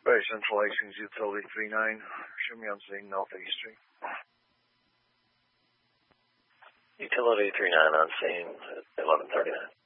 Bay Central Hastings Utility 39. Show me on scene, Northeast Street. Utility 39 on scene at 11:39.